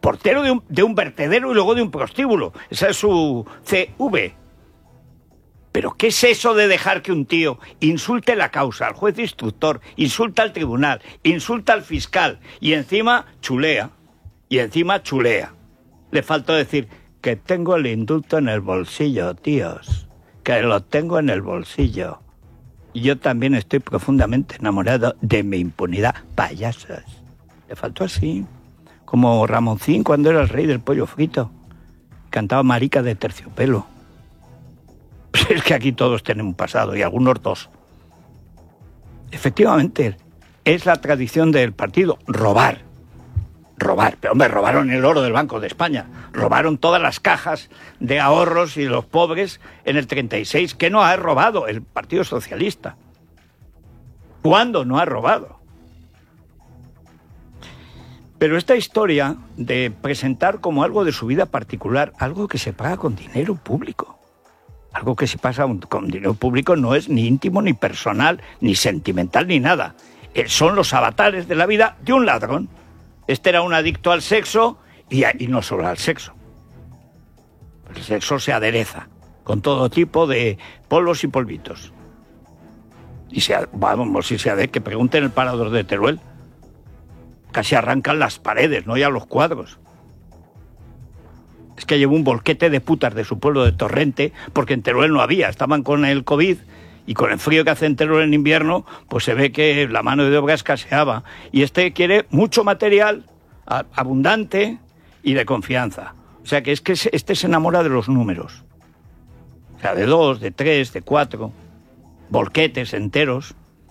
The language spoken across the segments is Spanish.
portero de un vertedero y luego de un prostíbulo. Esa es su CV. ¿Pero qué es eso de dejar que un tío insulte la causa, al juez instructor, insulta al tribunal, insulta al fiscal y encima chulea? Le faltó decir que tengo el indulto en el bolsillo, tíos, que lo tengo en el bolsillo. Y yo también estoy profundamente enamorado de mi impunidad, payasos. Le faltó así, como Ramoncín cuando era el rey del pollo frito. Cantaba marica de terciopelo. Es que aquí todos tienen un pasado y algunos dos. Efectivamente, es la tradición del partido robar. Pero hombre, robaron el oro del Banco de España. Robaron todas las cajas de ahorros y de los pobres en el 36. ¿Qué no ha robado el Partido Socialista? ¿Cuándo no ha robado? Pero esta historia de presentar como algo de su vida particular, algo que se paga con dinero público, algo que se pasa con dinero público no es ni íntimo, ni personal, ni sentimental, ni nada. Son los avatares de la vida de un ladrón. Este era un adicto al sexo y no solo al sexo. El sexo se adereza con todo tipo de polvos y polvitos. Y que pregunten el parador de Teruel. Casi arrancan las paredes, no ya los cuadros. Es que llevó un bolquete de putas de su pueblo de Torrente, porque en Teruel no había, estaban con el COVID y con el frío que hace en Teruel en invierno, pues se ve que la mano de obra escaseaba. Y este quiere mucho material, abundante y de confianza. O sea que este se enamora de los números. O sea, de 2, de 3, de 4, bolquetes enteros.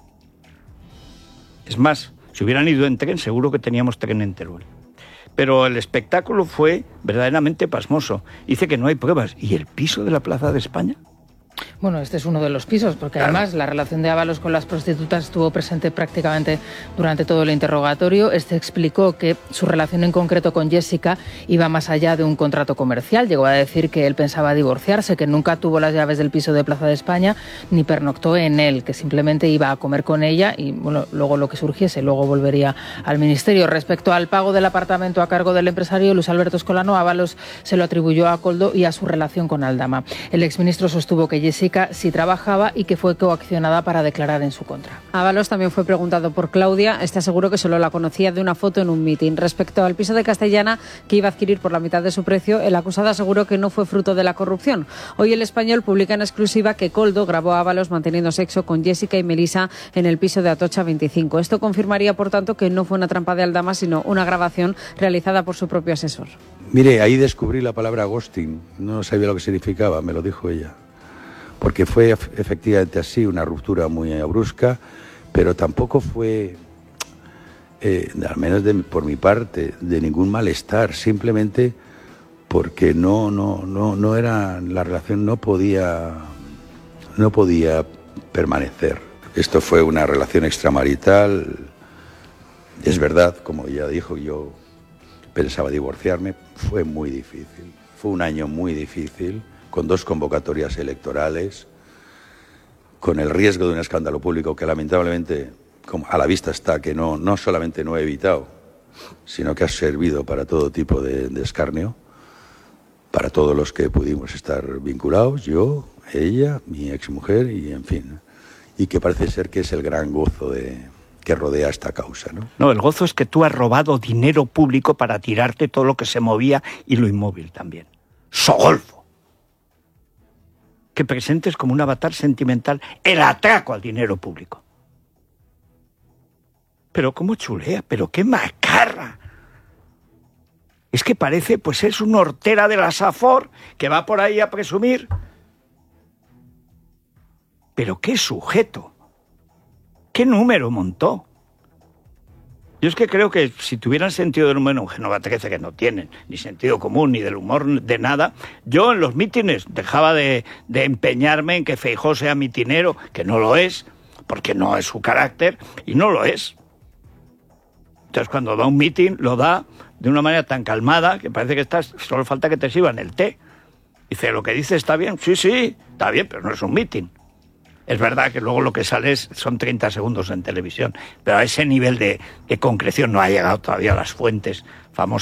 Es más, si hubieran ido en tren, seguro que teníamos tren en Teruel. Pero el espectáculo fue verdaderamente pasmoso. Dice que no hay pruebas. ¿Y el piso de la Plaza de España? Bueno, este es uno de los pisos, porque claro, además la relación de Ábalos con las prostitutas estuvo presente prácticamente durante todo el interrogatorio. Este explicó que su relación en concreto con Jessica iba más allá de un contrato comercial. Llegó a decir que él pensaba divorciarse, que nunca tuvo las llaves del piso de Plaza de España, ni pernoctó en él, que simplemente iba a comer con ella y bueno, luego lo que surgiese, luego volvería al ministerio. Respecto al pago del apartamento a cargo del empresario Luis Alberto Escolano, Ábalos se lo atribuyó a Koldo y a su relación con Aldama. El exministro sostuvo que Jessica sí trabajaba y que fue coaccionada para declarar en su contra. Ábalos también fue preguntado por Claudia. Este aseguró que solo la conocía de una foto en un mitin. Respecto al piso de Castellana, que iba a adquirir por la mitad de su precio, el acusado aseguró que no fue fruto de la corrupción. Hoy El Español publica en exclusiva que Koldo grabó a Ábalos manteniendo sexo con Jessica y Melisa en el piso de Atocha 25. Esto confirmaría, por tanto, que no fue una trampa de Aldama, sino una grabación realizada por su propio asesor. Mire, ahí descubrí la palabra ghosting. No sabía lo que significaba, me lo dijo ella. Porque fue efectivamente así, una ruptura muy brusca, pero tampoco fue, al menos por mi parte, de ningún malestar, simplemente porque no era, la relación no podía permanecer. Esto fue una relación extramarital, es verdad, como ella dijo, yo pensaba divorciarme, fue muy difícil, fue un año muy difícil, con 2 convocatorias electorales, con el riesgo de un escándalo público que lamentablemente, como a la vista está, que no solamente no he evitado, sino que ha servido para todo tipo de escarnio, para todos los que pudimos estar vinculados, yo, ella, mi exmujer y en fin, y que parece ser que es el gran gozo que rodea esta causa, ¿no? No, el gozo es que tú has robado dinero público para tirarte todo lo que se movía y lo inmóvil también. ¡Sogolfo! Que presentes como un avatar sentimental el atraco al dinero público. Pero cómo chulea, pero qué macarra. Es que parece, pues es una hortera de la Safor que va por ahí a presumir. Pero qué sujeto. ¿Qué número montó? Yo es que creo que si tuvieran sentido del humor, que no me parece que no tienen, ni sentido común, ni del humor, de nada, yo en los mítines dejaba de empeñarme en que Feijóo sea mitinero, que no lo es, porque no es su carácter, y no lo es. Entonces cuando da un mitin, lo da de una manera tan calmada, que parece que solo falta que te sirvan el té. Dice, ¿lo que dice está bien? Sí, está bien, pero no es un mitin. Es verdad que luego lo que sale son 30 segundos en televisión, pero a ese nivel de concreción no ha llegado todavía a las fuentes famosas.